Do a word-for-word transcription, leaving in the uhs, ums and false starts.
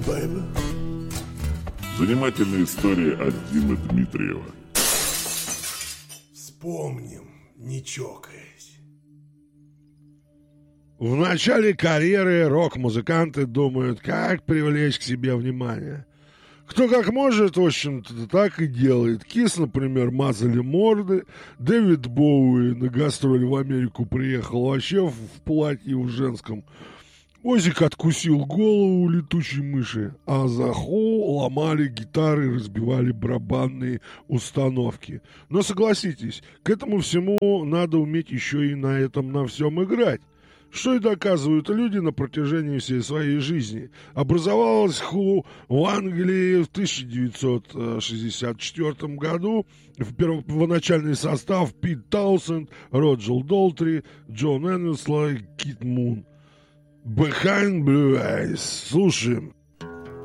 Занимательная история от Димы Дмитриева. Вспомним, не чокаясь. В начале карьеры рок-музыканты думают, как привлечь к себе внимание. Кто как может, в общем-то, так и делает. Кис, например, мазали морды. Дэвид Боуи на гастроли в Америку приехал вообще в, в платье в женском. Озик откусил голову летучей мыши, а Заху ломали гитары, разбивали барабанные установки. Но согласитесь, к этому всему надо уметь еще и на этом на всем играть. Что и доказывают люди на протяжении всей своей жизни. Образовалась Ху в Англии в тысяча девятьсот шестьдесят четвёртом году. В первоначальный состав Пит Таусенд, Роджер Долтри, Джон Эннесли, Кит Мун. Behind Blue Eyes. Слушаем.